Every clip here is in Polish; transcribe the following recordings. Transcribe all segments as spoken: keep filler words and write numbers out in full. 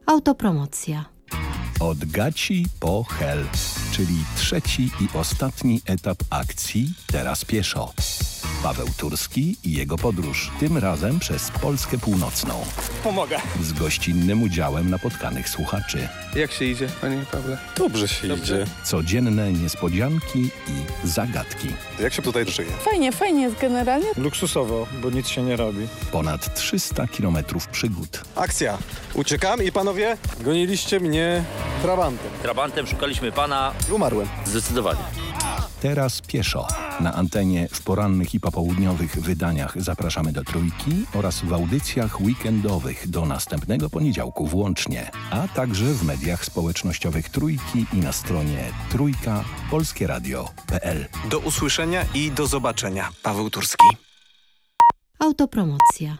Autopromocja. Od gaci po hel, czyli trzeci i ostatni etap akcji Teraz pieszo. Paweł Turski i jego podróż, tym razem przez Polskę Północną. Pomogę. Z gościnnym udziałem napotkanych słuchaczy. Jak się idzie, panie Pawle? Dobrze się Dobrze. idzie. Codzienne niespodzianki i zagadki. Jak się tutaj żyje? Fajnie, fajnie jest generalnie. Luksusowo, bo nic się nie robi. Ponad trzysta kilometrów przygód. Akcja. Uciekam i panowie? Goniliście mnie trabantem. Trabantem szukaliśmy pana. Umarłem. Zdecydowanie. Teraz pieszo. Na antenie w porannych i popołudniowych wydaniach Zapraszamy do Trójki oraz w audycjach weekendowych do następnego poniedziałku włącznie, a także w mediach społecznościowych Trójki i na stronie trójka polskie radio kropka p l. Do usłyszenia i do zobaczenia. Paweł Turski. Autopromocja.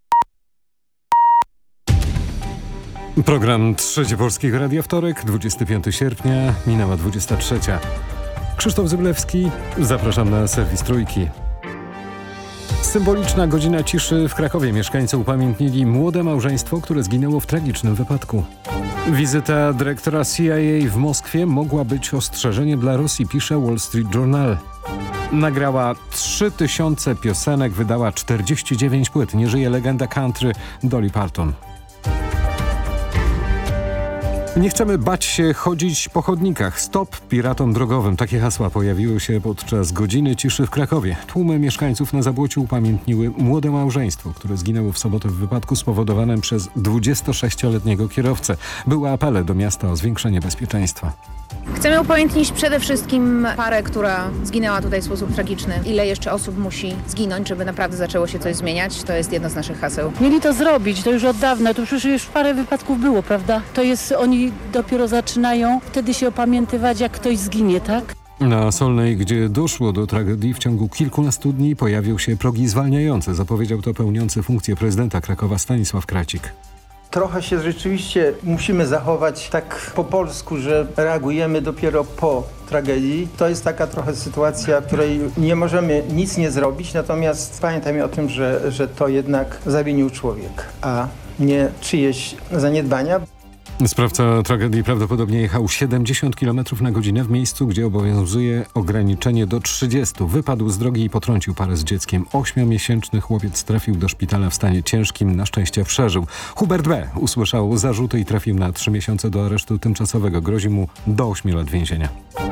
Program Trzeci Polskiego Radia, wtorek, dwudziestego piątego sierpnia, minęła dwudziesta trzecia. Krzysztof Zyblewski, zapraszam na serwis Trójki. Symboliczna godzina ciszy w Krakowie. Mieszkańcy upamiętnili młode małżeństwo, które zginęło w tragicznym wypadku. Wizyta dyrektora C I A w Moskwie mogła być ostrzeżeniem dla Rosji, pisze Wall Street Journal. Nagrała trzy tysiące piosenek, wydała czterdzieści dziewięć płyt. Nie żyje legenda country Dolly Parton. Nie chcemy bać się chodzić po chodnikach. Stop piratom drogowym. Takie hasła pojawiły się podczas godziny ciszy w Krakowie. Tłumy mieszkańców na Zabłociu upamiętniły młode małżeństwo, które zginęło w sobotę w wypadku spowodowanym przez dwudziestosześcioletniego kierowcę. Były apele do miasta o zwiększenie bezpieczeństwa. Chcemy upamiętnić przede wszystkim parę, która zginęła tutaj w sposób tragiczny. Ile jeszcze osób musi zginąć, żeby naprawdę zaczęło się coś zmieniać? To jest jedno z naszych haseł. Mieli to zrobić, to już od dawna, to przecież już parę wypadków było, prawda? To jest, oni dopiero zaczynają wtedy się opamiętywać, jak ktoś zginie, tak? Na Solnej, gdzie doszło do tragedii, w ciągu kilkunastu dni pojawią się progi zwalniające. Zapowiedział to pełniący funkcję prezydenta Krakowa Stanisław Kracik. Trochę się rzeczywiście musimy zachować tak po polsku, że reagujemy dopiero po tragedii. To jest taka trochę sytuacja, w której nie możemy nic nie zrobić, natomiast pamiętajmy o tym, że, że to jednak zawinił człowiek, a nie czyjeś zaniedbania. Sprawca tragedii prawdopodobnie jechał siedemdziesiąt kilometrów na godzinę w miejscu, gdzie obowiązuje ograniczenie do trzydziestu. Wypadł z drogi i potrącił parę z dzieckiem. Ośmiomiesięczny chłopiec trafił do szpitala w stanie ciężkim. Na szczęście przeżył. Hubert B. usłyszał zarzuty i trafił na trzy miesiące do aresztu tymczasowego. Grozi mu do ośmiu lat więzienia.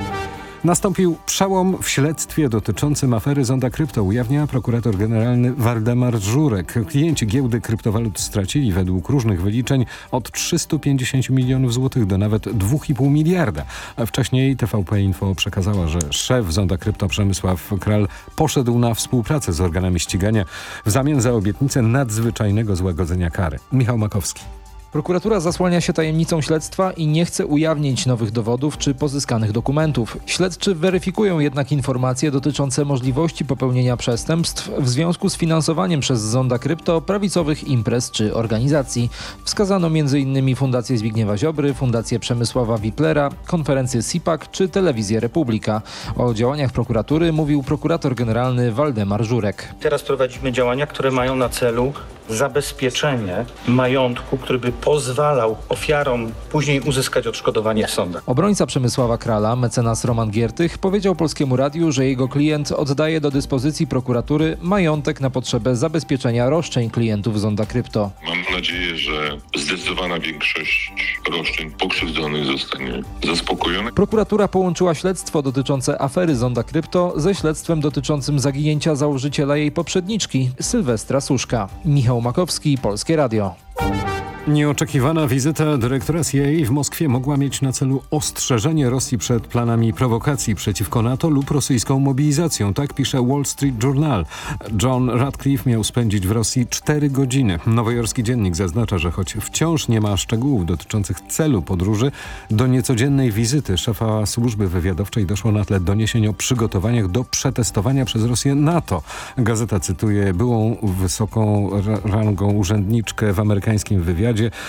Nastąpił przełom w śledztwie dotyczącym afery Zonda Krypto, ujawnia prokurator generalny Waldemar Żurek. Klienci giełdy kryptowalut stracili według różnych wyliczeń od trzystu pięćdziesięciu milionów złotych do nawet dwa i pół miliarda. A wcześniej T V P Info przekazała, że szef Zonda Krypto Przemysław Kral poszedł na współpracę z organami ścigania w zamian za obietnicę nadzwyczajnego złagodzenia kary. Michał Makowski. Prokuratura zasłania się tajemnicą śledztwa i nie chce ujawnić nowych dowodów czy pozyskanych dokumentów. Śledczy weryfikują jednak informacje dotyczące możliwości popełnienia przestępstw w związku z finansowaniem przez Zonda Krypto prawicowych imprez czy organizacji. Wskazano między innymi Fundację Zbigniewa Ziobry, Fundację Przemysława Wiplera, konferencję S I P A K czy Telewizję Republika. O działaniach prokuratury mówił prokurator generalny Waldemar Żurek. Teraz prowadzimy działania, które mają na celu zabezpieczenie majątku, który by pozwalał ofiarom później uzyskać odszkodowanie w sądach. Obrońca Przemysława Krala, mecenas Roman Giertych, powiedział Polskiemu Radiu, że jego klient oddaje do dyspozycji prokuratury majątek na potrzebę zabezpieczenia roszczeń klientów Zonda Krypto. Mam nadzieję, że zdecydowana większość roszczeń pokrzywdzonych zostanie zaspokojona. Prokuratura połączyła śledztwo dotyczące afery Zonda Krypto ze śledztwem dotyczącym zaginięcia założyciela jej poprzedniczki, Sylwestra Suszka. Michał Makowski, Polskie Radio. Nieoczekiwana wizyta dyrektora C I A w Moskwie mogła mieć na celu ostrzeżenie Rosji przed planami prowokacji przeciwko NATO lub rosyjską mobilizacją. Tak pisze Wall Street Journal. John Radcliffe miał spędzić w Rosji cztery godziny. Nowojorski Dziennik zaznacza, że choć wciąż nie ma szczegółów dotyczących celu podróży, do niecodziennej wizyty szefa służby wywiadowczej doszło na tle doniesień o przygotowaniach do przetestowania przez Rosję NATO. Gazeta cytuje byłą wysoką rangą urzędniczkę w amerykańskim wywiadzie.